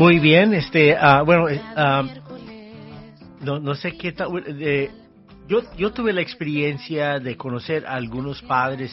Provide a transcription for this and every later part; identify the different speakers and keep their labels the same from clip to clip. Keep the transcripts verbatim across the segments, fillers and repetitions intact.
Speaker 1: Muy bien, este, uh, bueno, uh, no, no sé qué tal. Eh, yo, yo tuve la experiencia de conocer a algunos padres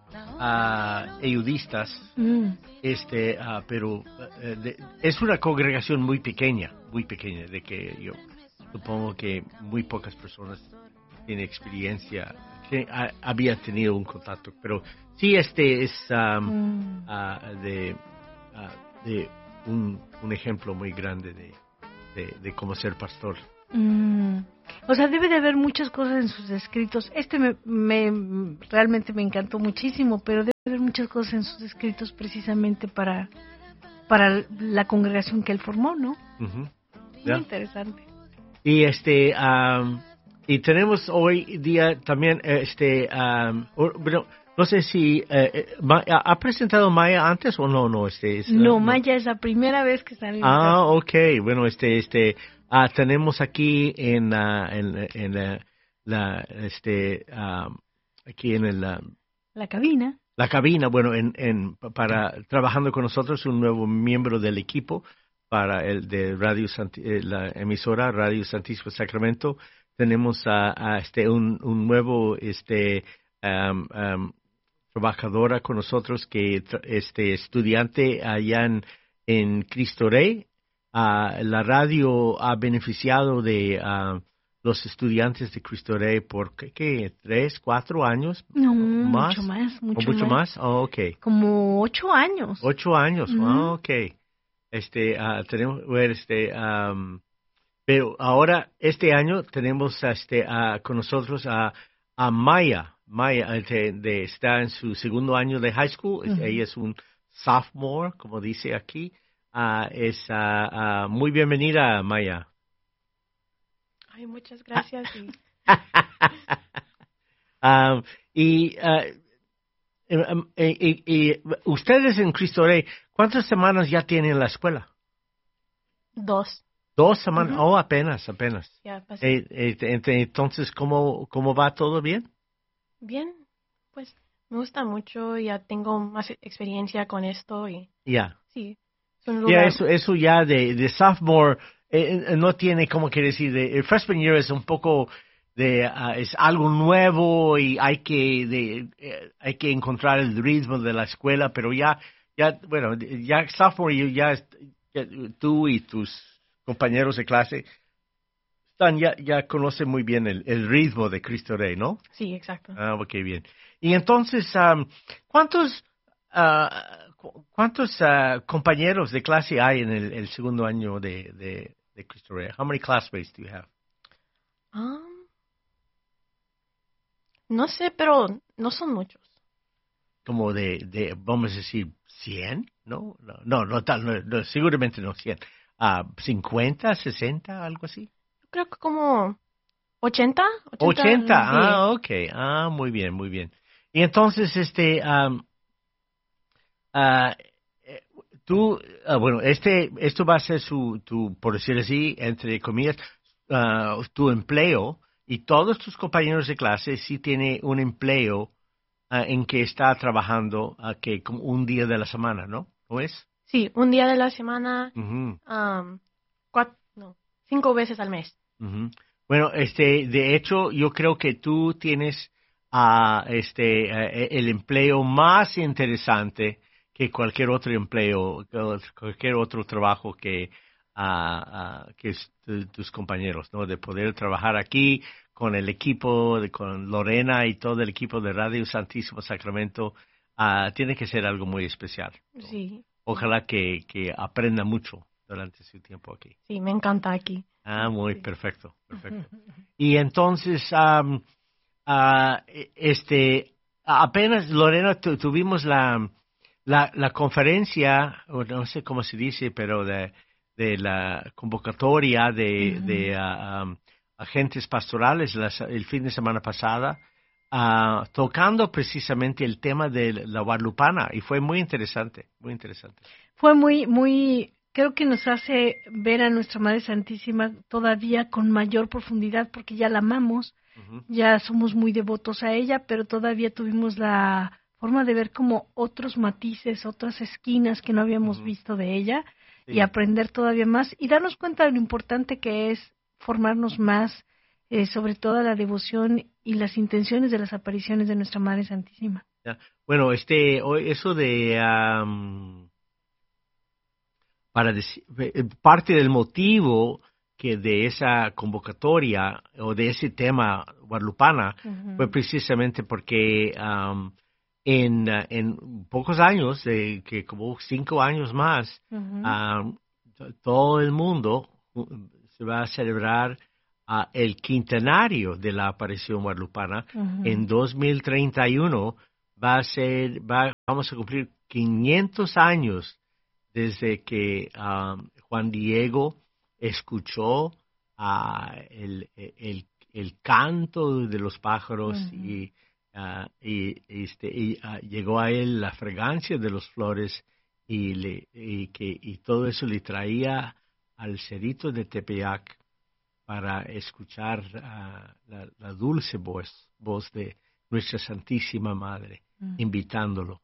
Speaker 1: uh, eudistas, mm. este, uh, pero uh, de, es una congregación muy pequeña, muy pequeña, de que yo supongo que muy pocas personas tienen experiencia, que ha, había tenido un contacto, pero sí, este es um, mm. uh, de, uh, de un, un ejemplo muy grande de, de, de cómo ser pastor.
Speaker 2: Mm. O sea, debe de haber muchas cosas en sus escritos. Este me, me realmente me encantó muchísimo, pero debe de haber muchas cosas en sus escritos precisamente para, para la congregación que él formó, ¿no?
Speaker 1: Uh-huh.
Speaker 2: Muy
Speaker 1: yeah.
Speaker 2: interesante.
Speaker 1: Y este um, y tenemos hoy día también este um, bueno, no sé si eh, ha presentado Maya antes o no, no este es,
Speaker 2: no,
Speaker 1: uh,
Speaker 2: Maya no. Es la primera vez que sale.
Speaker 1: Ah, okay, bueno, este este uh, tenemos aquí en uh, en, en la, la este um, aquí en el uh,
Speaker 2: la cabina.
Speaker 1: La cabina, bueno, en en para trabajando con nosotros un nuevo miembro del equipo para el de Radio Santi, eh, la emisora Radio Santísimo Sacramento. Tenemos a, a este un, un nuevo este um, um, trabajadora con nosotros que este estudiante allá en, en Cristo Rey. Uh, la radio ha beneficiado de uh, los estudiantes de Cristo Rey por ¿qué, qué tres, cuatro años?
Speaker 2: No, más? mucho más, mucho,
Speaker 1: ¿O mucho
Speaker 2: más.
Speaker 1: más? Oh, okay.
Speaker 2: Como ocho años.
Speaker 1: Ocho años,
Speaker 2: uh-huh.
Speaker 1: Oh, okay. Este, uh, tenemos, ver, este, um, pero ahora este año tenemos este uh, con nosotros a, a Maya. Maya de, de, está en su segundo año de high school. Uh-huh. Ella es un sophomore, como dice aquí. Uh, es uh, uh, muy bienvenida, Maya.
Speaker 3: Ay, muchas gracias. Y,
Speaker 1: um, y, uh, y, y, y ustedes en Cristo Rey, ¿cuántas semanas ya tienen en la escuela?
Speaker 3: Dos.
Speaker 1: Dos semanas,
Speaker 3: uh-huh.
Speaker 1: oh, apenas, apenas.
Speaker 3: Ya, pasó.
Speaker 1: Eh, eh, entonces, ¿cómo, ¿cómo va todo bien?
Speaker 3: Bien, pues me gusta mucho, ya tengo más experiencia con esto y
Speaker 1: ya. Yeah.
Speaker 3: Sí.
Speaker 1: Ya, yeah, eso, eso ya de, de sophomore eh, no tiene, ¿cómo quiere decir? De, el freshman year es un poco de, uh, es algo nuevo y hay que, de, eh, hay que encontrar el ritmo de la escuela, pero ya, ya, bueno, ya sophomore year ya, ya tú y tus compañeros de clase están ya, ya conocen muy bien el, el ritmo de Cristo Rey, ¿no?
Speaker 3: Sí, exacto.
Speaker 1: Ah, ok, bien. Y entonces, um, ¿cuántos, uh, cuántos uh, compañeros de clase hay en el, el segundo año de, de, de Cristo Rey? How many classmates do you have?
Speaker 3: Um, no sé, pero no son muchos.
Speaker 1: Como de, de vamos a decir, cien, ¿no? No, no, no, tal, no, no seguramente no cien. Uh, cincuenta, sesenta, algo así.
Speaker 3: Creo que como ochenta.
Speaker 1: ochenta, ah, ok. Ah, muy bien, muy bien. Y entonces, este, um, uh, tú, uh, bueno, este, esto va a ser su, tu, por decir así, entre comillas, uh, tu empleo, y todos tus compañeros de clase sí tienen un empleo uh, en que está trabajando uh, que como un día de la semana, ¿no? ¿No es?
Speaker 3: Sí, un día de la semana,
Speaker 1: Uh-huh.
Speaker 3: um, cuatro, no, cinco veces al mes.
Speaker 1: Uh-huh. Bueno, este, de hecho, yo creo que tú tienes uh, este, uh, el empleo más interesante que cualquier otro empleo, cualquier otro trabajo que, uh, uh, que t- tus compañeros, ¿no? De poder trabajar aquí con el equipo, de, con Lorena y todo el equipo de Radio Santísimo Sacramento, uh, tiene que ser algo muy especial, ¿no?
Speaker 3: Sí.
Speaker 1: Ojalá que, que aprenda mucho durante su tiempo aquí.
Speaker 3: Sí, me encanta aquí.
Speaker 1: Ah, muy perfecto, perfecto. Y entonces, um, uh, este, apenas, Lorena, tu, tuvimos la, la, la conferencia, o no sé cómo se dice, pero de, de la convocatoria de, uh-huh. de uh, um, agentes pastorales las, el fin de semana pasada, uh, tocando precisamente el tema de la guadalupana, y fue muy interesante, muy interesante.
Speaker 2: Fue muy, muy... Creo que nos hace ver a nuestra Madre Santísima todavía con mayor profundidad porque ya la amamos, uh-huh. ya somos muy devotos a ella, pero todavía tuvimos la forma de ver como otros matices, otras esquinas que no habíamos uh-huh. visto de ella sí. y aprender todavía más y darnos cuenta de lo importante que es formarnos más eh, sobre toda la devoción y las intenciones de las apariciones de nuestra Madre Santísima.
Speaker 1: Bueno, este, eso de um, para decir, parte del motivo que de esa convocatoria o de ese tema guadalupana uh-huh. fue precisamente porque um, en, en pocos años, eh, que como cinco años más, uh-huh. um, todo el mundo se va a celebrar uh, el quintenario de la aparición guadalupana. Uh-huh. En dos mil treinta y uno va a ser, va, vamos a cumplir quinientos años desde que um, Juan Diego escuchó uh, el, el, el canto de los pájaros uh-huh. y, uh, y, este, y uh, llegó a él la fragancia de las flores y, le, y, que, y todo eso le traía al cerrito de Tepeyac para escuchar uh, la, la dulce voz, voz de nuestra Santísima Madre, uh-huh. invitándolo.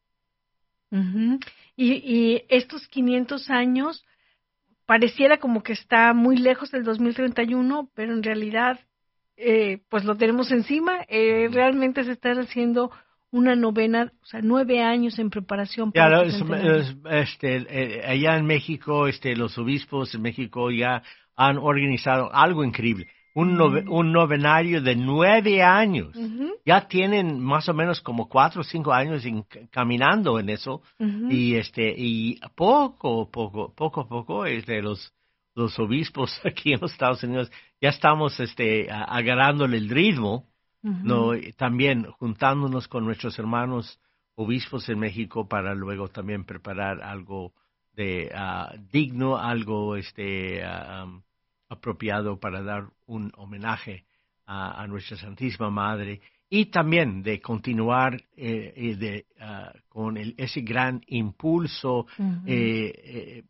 Speaker 2: Uh-huh. Y, y estos quinientos años pareciera como que está muy lejos del dos mil treinta y uno, pero en realidad eh, pues lo tenemos encima. Eh, uh-huh. Realmente se está haciendo una novena, o sea, nueve años en preparación para
Speaker 1: ya, es, este, eh, allá en México, este, los obispos en México ya han organizado algo increíble. Un, nove, uh-huh. un novenario de nueve años. Uh-huh. Ya tienen más o menos como cuatro o cinco años en, caminando en eso. Uh-huh. Y este y poco, poco, poco a poco, este, los, los obispos aquí en los Estados Unidos ya estamos este, a, agarrándole el ritmo. Uh-huh. No, también juntándonos con nuestros hermanos obispos en México para luego también preparar algo de uh, digno, algo este uh, um, apropiado para dar un homenaje a, a nuestra Santísima Madre y también de continuar eh, de, uh, con el, ese gran impulso uh-huh. eh, eh,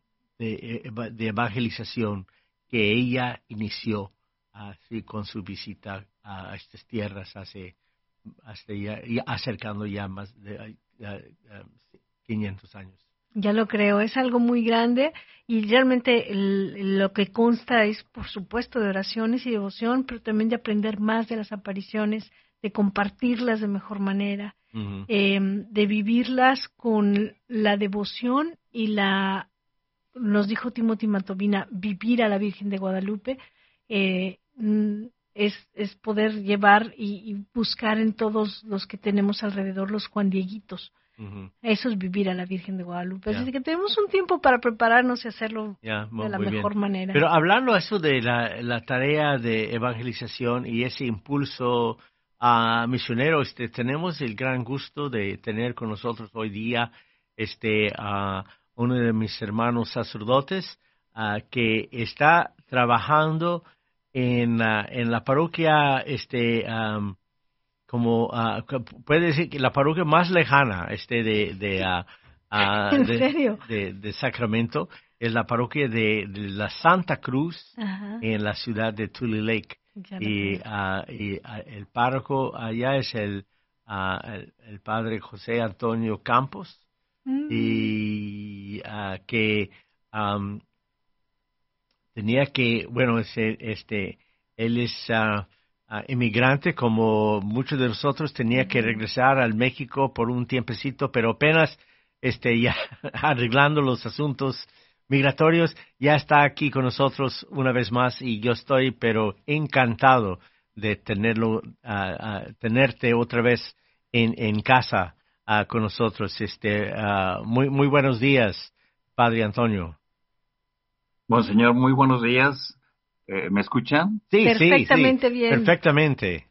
Speaker 1: de, de evangelización que ella inició así con su visita a estas tierras hace hasta ya, ya acercando ya más de uh, uh, quinientos años.
Speaker 2: Ya lo creo, es algo muy grande y realmente el, lo que consta es, por supuesto, de oraciones y devoción, pero también de aprender más de las apariciones, de compartirlas de mejor manera, uh-huh. eh, de vivirlas con la devoción y la, nos dijo Timothy Matovina, vivir a la Virgen de Guadalupe, eh, es, es poder llevar y, y buscar en todos los que tenemos alrededor los Juan Dieguitos. Uh-huh. Eso es vivir a la Virgen de Guadalupe. Yeah. Así que tenemos un tiempo para prepararnos y hacerlo yeah, de la mejor bien. manera.
Speaker 1: Pero hablando eso de la, la tarea de evangelización y ese impulso uh, misionero, este, tenemos el gran gusto de tener con nosotros hoy día este, uh, uno de mis hermanos sacerdotes uh, que está trabajando en, uh, en la parroquia este um, como uh, puede decir que la parroquia más lejana este de de, uh, uh,
Speaker 2: ¿En
Speaker 1: de,
Speaker 2: serio?
Speaker 1: de, de Sacramento es la parroquia de, de la Santa Cruz. Ajá. En la ciudad de Tule Lake y, uh, y uh, el párroco allá es el, uh, el el padre José Antonio Campos mm. y uh, que um, tenía que bueno ese, este él es uh, Uh, inmigrante como muchos de nosotros, tenía que regresar al México por un tiempecito, pero apenas este ya arreglando los asuntos migratorios, ya está aquí con nosotros una vez más y yo estoy pero encantado de tenerlo, uh, uh, tenerte otra vez en, en casa uh, con nosotros. Este, uh, muy, muy buenos días, Padre Antonio.
Speaker 4: Monseñor, muy buenos días. Eh, ¿Me escuchan?
Speaker 1: Sí,
Speaker 2: perfectamente
Speaker 1: sí, sí,
Speaker 2: bien.
Speaker 1: Perfectamente.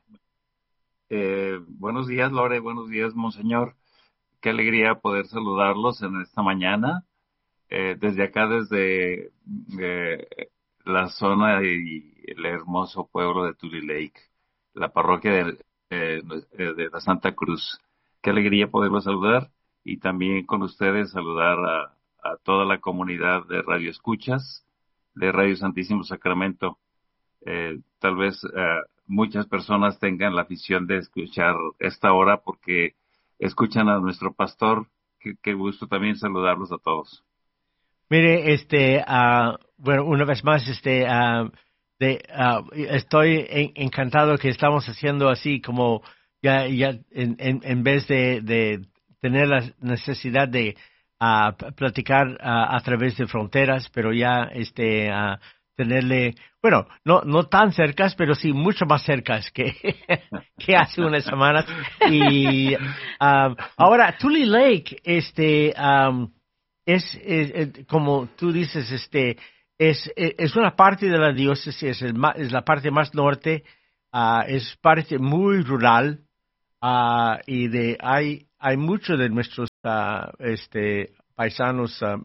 Speaker 4: Eh, buenos días, Lore. Buenos días, Monseñor. Qué alegría poder saludarlos en esta mañana. Eh, desde acá, desde eh, la zona y el hermoso pueblo de Tule Lake, la parroquia de, eh, de la Santa Cruz. Qué alegría poderlos saludar y también con ustedes saludar a, a toda la comunidad de Radio Escuchas de Radio Santísimo Sacramento. Eh, tal vez uh, muchas personas tengan la afición de escuchar esta hora porque escuchan a nuestro pastor. Qué, qué gusto también saludarlos a todos.
Speaker 1: Mire, este, uh, bueno, una vez más, este, uh, de, uh, estoy en, encantado que estamos haciendo así como ya, ya en, en, en vez de, de tener la necesidad de uh, platicar uh, a través de fronteras, pero ya, este, uh, tenerle, bueno, no no tan cercas, pero sí mucho más cercas que, que hace unas semanas. Y um, ahora, Tule Lake, este, um, es, es, es, como tú dices, este, es, es una parte de la diócesis, es, el, es la parte más norte, uh, es parte muy rural, uh, y de hay hay muchos de nuestros uh, este paisanos uh,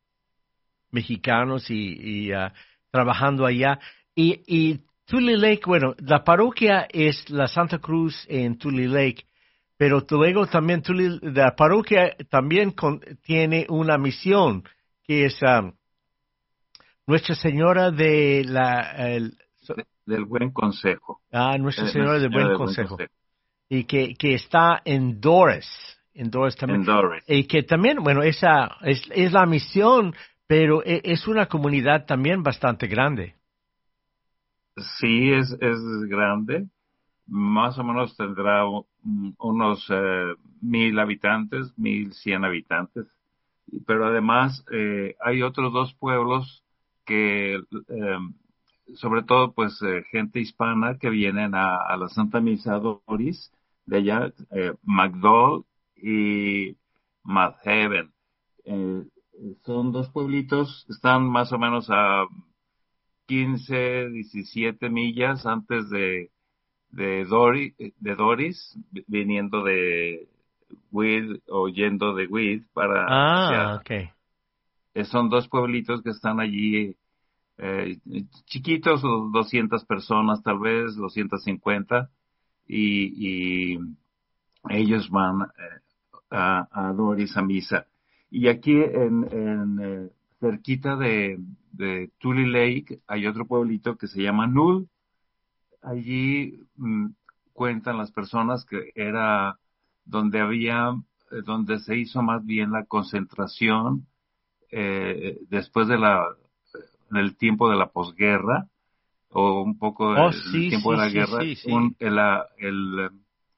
Speaker 1: mexicanos y, y uh, trabajando allá. Y, y Tule Lake, bueno, la parroquia es la Santa Cruz en Tule Lake, pero luego también Tule, la parroquia también con, tiene una misión que es um, Nuestra Señora de la... El,
Speaker 4: de, del Buen Consejo.
Speaker 1: Ah, Nuestra
Speaker 4: eh,
Speaker 1: Señora del Buen, Consejo. Buen Consejo. Y que, que está en Doris. En Doris también.
Speaker 4: En Doris.
Speaker 1: Y que también, bueno, esa es, es la misión, pero es una comunidad también bastante grande.
Speaker 4: Sí, es, es grande. Más o menos tendrá unos eh, mil habitantes, mil cien habitantes. Pero además eh, hay otros dos pueblos que, eh, sobre todo, pues, eh, gente hispana que vienen a, a la Santa Misa Doris, de allá, eh, McDowell y Madhaven. Eh, son dos pueblitos, están más o menos a quince, diecisiete millas antes de, de, Doris, de Doris, viniendo de Weed o yendo de Weed para
Speaker 1: Ah,
Speaker 4: hacia,
Speaker 1: okay.
Speaker 4: Eh, son dos pueblitos que están allí, eh, chiquitos, doscientas personas tal vez, doscientas cincuenta, y, y ellos van eh, a, a Doris a misa. Y aquí en, en eh, cerquita de, de Tule Lake hay otro pueblito que se llama Null. Allí mmm, cuentan las personas que era donde había, eh, donde se hizo más bien la concentración eh, después de la del tiempo de la posguerra, o un poco
Speaker 1: Oh,
Speaker 4: del
Speaker 1: sí,
Speaker 4: tiempo
Speaker 1: sí,
Speaker 4: de la
Speaker 1: sí,
Speaker 4: guerra,
Speaker 1: sí, sí.
Speaker 4: un, el, el,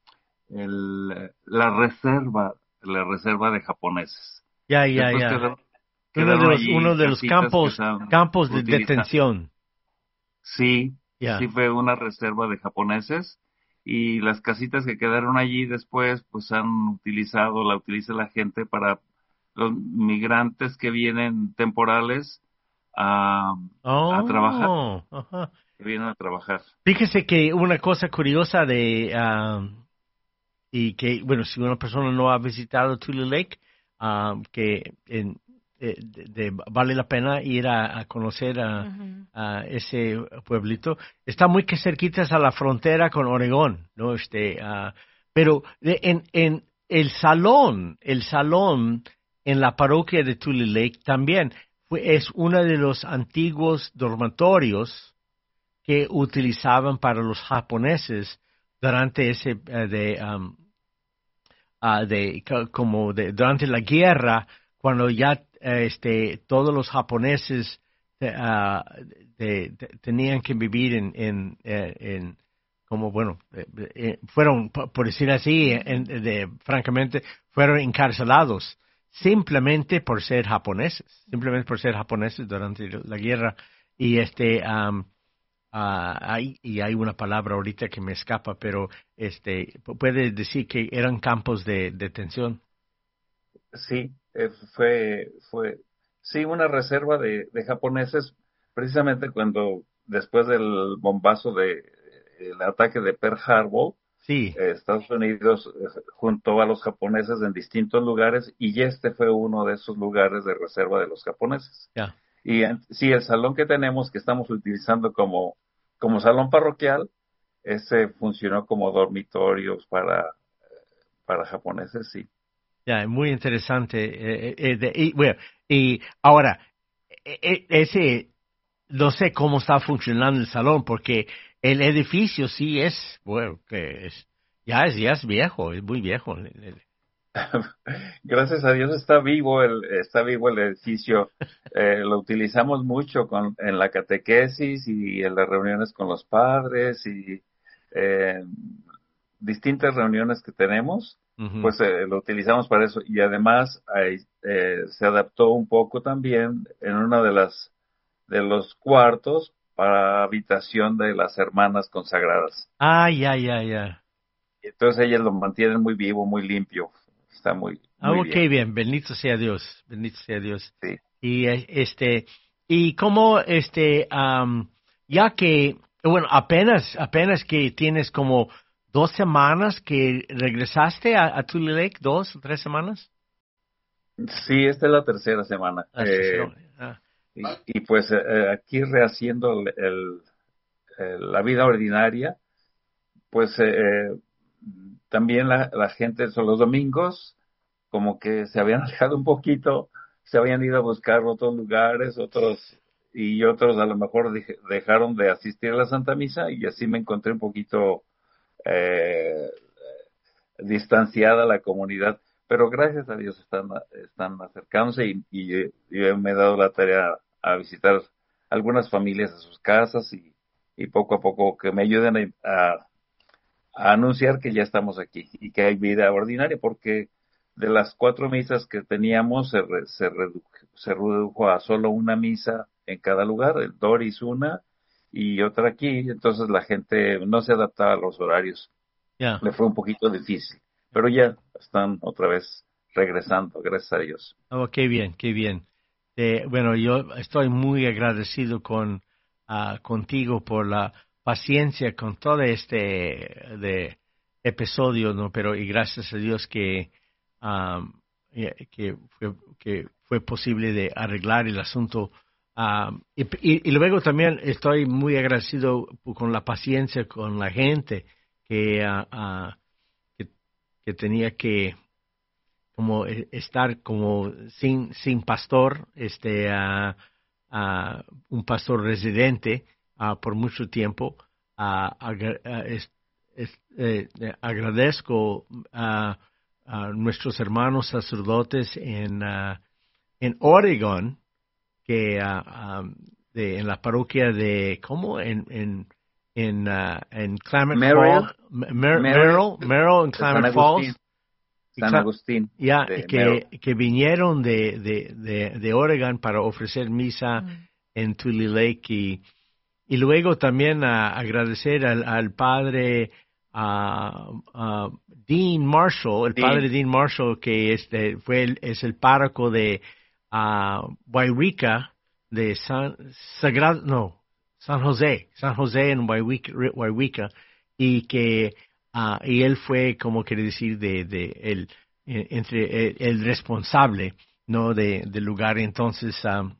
Speaker 4: el, la reserva, la reserva de japoneses.
Speaker 1: Ya, ya,
Speaker 4: Después
Speaker 1: ya.
Speaker 4: quedaron,
Speaker 1: Uno de
Speaker 4: quedaron
Speaker 1: los,
Speaker 4: allí
Speaker 1: uno de los
Speaker 4: casitas que
Speaker 1: campos,
Speaker 4: están
Speaker 1: campos de
Speaker 4: utilizando.
Speaker 1: detención.
Speaker 4: Sí,
Speaker 1: Ya.
Speaker 4: sí fue una reserva de japoneses, y las casitas que quedaron allí después, pues han utilizado, la utiliza la gente para los migrantes que vienen temporales a, a trabajar,
Speaker 1: Oh, ajá.
Speaker 4: que vienen a trabajar.
Speaker 1: Fíjese que una cosa curiosa de, um, y que, bueno, si una persona no ha visitado Tule Lake, um, que en, eh, de, de, vale la pena ir a, a conocer a, uh-huh. a ese pueblito. Está muy que cerquitas a la frontera con Oregón, ¿no? Este, uh, pero de, en, en el salón, el salón en la parroquia de Tule Lake también fue, es uno de los antiguos dormitorios que utilizaban para los japoneses durante ese uh, de, um, uh, de como de, durante la guerra, cuando ya uh, este todos los japoneses uh, de, de, tenían que vivir en en, en como bueno eh, fueron por decir así en, de, francamente fueron encarcelados simplemente por ser japoneses, simplemente por ser japoneses durante la guerra. Y este um, Uh, hay, y hay una palabra ahorita que me escapa, pero este puede decir que eran campos de detención.
Speaker 4: Sí, eh, fue, fue, sí, una reserva de, de japoneses, precisamente cuando, después del bombazo de, el ataque de Pearl Harbor,
Speaker 1: sí.
Speaker 4: eh, Estados Unidos eh, juntó a los japoneses en distintos lugares, y este fue uno de esos lugares de reserva de los japoneses.
Speaker 1: Yeah.
Speaker 4: Y sí, el salón que tenemos, que estamos utilizando como, como salón parroquial, ese funcionó como dormitorios para, para japoneses, sí.
Speaker 1: Ya, yeah, muy interesante. Eh, eh, de, y, bueno, y ahora, eh, ese, no sé cómo está funcionando el salón, porque el edificio sí es, bueno, que es, ya es, ya es viejo, es muy viejo.
Speaker 4: Gracias a Dios está vivo el, está vivo el edificio. Eh, lo utilizamos mucho con, en la catequesis y en las reuniones con los padres y eh, distintas reuniones que tenemos,
Speaker 1: Ujú.
Speaker 4: pues eh, lo utilizamos para eso. Y además hay, eh, se adaptó un poco también en una de las de los cuartos para habitación de las hermanas consagradas.
Speaker 1: Ah, ya, ya, ya.
Speaker 4: Entonces ellas lo mantienen muy vivo, muy limpio. Está muy,
Speaker 1: Ah,
Speaker 4: muy
Speaker 1: ok,
Speaker 4: bien.
Speaker 1: bien, bendito sea Dios, bendito sea Dios.
Speaker 4: Sí.
Speaker 1: Y eh, este, y como este, am, ya que, bueno, apenas, apenas que tienes como dos semanas que regresaste a, a Tule Lake, dos o tres semanas.
Speaker 4: Sí, esta es la tercera semana.
Speaker 1: Hasta
Speaker 4: Eh,
Speaker 1: cero. Ah,
Speaker 4: y, y pues eh, aquí rehaciendo el, el- el- la vida ordinaria, pues eh, también la, la gente, son los domingos, como que se habían alejado un poquito, se habían ido a buscar otros lugares, otros, y otros a lo mejor dej- dejaron de asistir a la Santa Misa y así me encontré un poquito eh, distanciada la comunidad, pero gracias a Dios están, están acercándose y, y, yo me he dado la tarea a visitar algunas familias a sus casas y, y poco a poco que me ayuden a, a, a anunciar que ya estamos aquí y que hay vida ordinaria, porque de las cuatro misas que teníamos se, re, se, redujo, se redujo a solo una misa en cada lugar, el Doris una y otra aquí, entonces la gente no se adaptaba a los horarios,
Speaker 1: ya.
Speaker 4: le fue un poquito difícil, pero ya están otra vez regresando, gracias a Dios.
Speaker 1: Oh, qué bien, qué bien. Eh, bueno, yo estoy muy agradecido con ah, contigo por la paciencia con todo este de episodio, ¿no? Pero y gracias a Dios que am, eh, que fue que fue posible de arreglar el asunto. Am, y, y- y luego también estoy muy agradecido con la paciencia con la gente que ah, ah, que, que tenía que como eh, estar como sin sin pastor, este ah, ah, un pastor residente ah, por mucho tiempo. Ah, agra- ah, es- es- eh, eh, agradezco a, a nuestros hermanos sacerdotes en ah, en Oregon que ah, ah, de, en la parroquia de cómo en en en, ah, en Klamath
Speaker 4: Merrill,
Speaker 1: Falls, Mer-
Speaker 4: Merrill,
Speaker 1: Merrill, Merrill en
Speaker 4: de San
Speaker 1: Klamath
Speaker 4: Agustín,
Speaker 1: Falls.
Speaker 4: San Agustín
Speaker 1: Ya,
Speaker 4: de Merrill.
Speaker 1: que, que vinieron de, de, de, de Oregon para ofrecer misa
Speaker 2: Mm.
Speaker 1: en Tule Lake y, y luego también a, agradecer al, al padre ah, ah, Dean Marshall, el padre
Speaker 4: Dean,
Speaker 1: Dean Marshall que este fue el, es el párroco de ah, Wairika de San Sagrado, no, San José, San José en Wairika, Wairika y que ah, y él fue como quiere decir de, de el eh, entre el, el responsable no de del lugar entonces ah,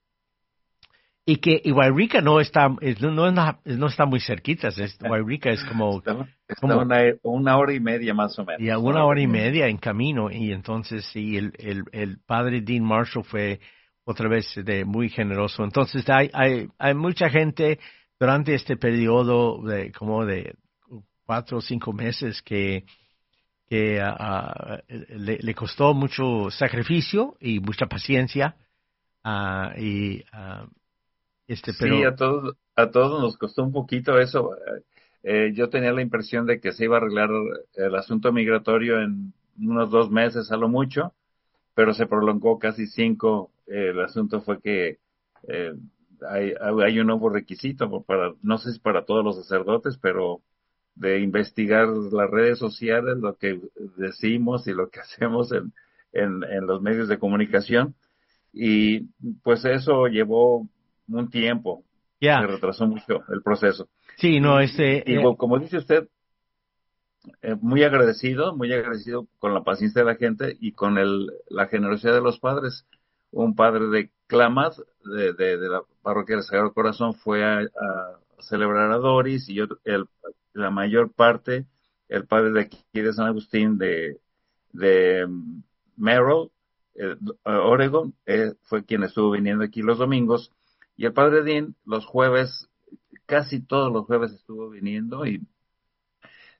Speaker 1: y que y Wairika no está es- no, no, es na- no está muy cerquita es, Wairika es como
Speaker 4: está, está
Speaker 1: como
Speaker 4: una, una hora y media más o
Speaker 1: y a
Speaker 4: menos,
Speaker 1: una
Speaker 4: ¿no?
Speaker 1: hora y
Speaker 2: Mm.
Speaker 1: media en camino y entonces sí el, el, el padre Dean Marshall fue otra vez de muy generoso entonces hay hay hay mucha gente durante este periodo de como de cuatro o cinco meses que que ah, ah, le, le costó mucho sacrificio y mucha paciencia ah, y ah, este
Speaker 4: Sí,
Speaker 1: pero
Speaker 4: a todos, a todos nos costó un poquito eso. Eh, eh, yo tenía la impresión de que se iba a arreglar el asunto migratorio en unos dos meses a lo mucho, pero se prolongó casi cinco. Eh, el asunto fue que eh, hay, hay un nuevo requisito para, no sé si para todos los sacerdotes, pero de investigar las redes sociales, lo que decimos y lo que hacemos en, en, en los medios de comunicación. Y pues eso llevó un tiempo, se
Speaker 1: ya
Speaker 4: retrasó mucho el proceso.
Speaker 1: sí no
Speaker 4: Y, y
Speaker 1: este eh,
Speaker 4: bueno, como dice usted, eh, muy agradecido, muy agradecido con la paciencia de la gente y con el, la generosidad de los padres. Un padre de Klamath, de, de, de la parroquia del Sagrado Corazón, fue a, a celebrar a Doris y otro, el, la mayor parte, el padre de aquí de San Agustín, de, de um, Merrill, eh, Oregon, eh, fue quien estuvo viniendo aquí los domingos. Y el padre Dean, los jueves, casi todos los jueves estuvo viniendo y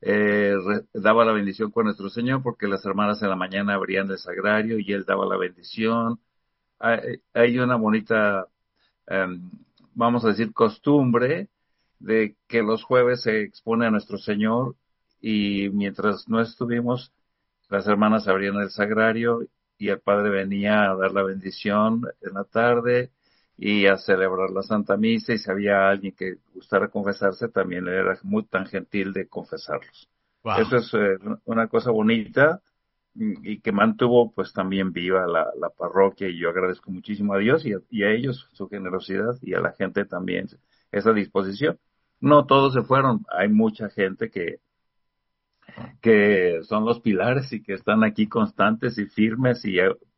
Speaker 4: eh, re, daba la bendición con nuestro Señor, porque las hermanas en la mañana abrían el sagrario y él daba la bendición. Hay, hay una bonita, eh, vamos a decir, costumbre de que los jueves se expone a nuestro Señor, y mientras no estuvimos, las hermanas abrían el sagrario y el Padre venía a dar la bendición en la tarde y a celebrar la Santa Misa, y si había alguien que gustara confesarse, también era muy tan gentil de confesarlos. Wow. Eso es eh, una cosa bonita y que mantuvo pues también viva la, la parroquia, y yo agradezco muchísimo a Dios y a, y a ellos su generosidad, y a la gente también esa disposición. No todos se fueron, hay mucha gente que que son los pilares y que están aquí constantes y firmes, y